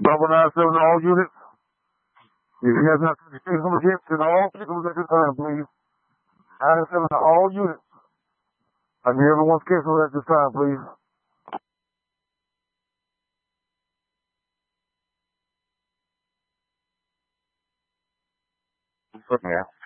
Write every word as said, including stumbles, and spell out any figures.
Bravo nine seven to all units. If you have not fifty-six number hits in all vehicles at this time, please. nine seven to all units. I need everyone's schedule at this time, please. Yeah.